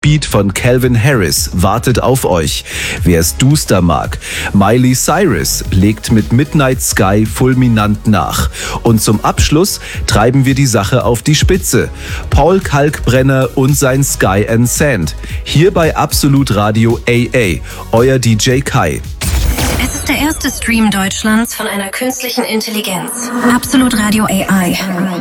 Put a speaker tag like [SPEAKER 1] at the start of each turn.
[SPEAKER 1] Beat von Calvin Harris wartet auf euch. Wer es duster mag. Miley Cyrus legt mit Midnight Sky fulminant nach. Und zum Abschluss treiben wir die Sache auf die Spitze. Paul Kalkbrenner und sein Sky and Sand. Hier bei Absolut Radio AA. Euer DJ Kai.
[SPEAKER 2] Es ist der erste Stream Deutschlands von einer künstlichen Intelligenz. Absolut Radio AI.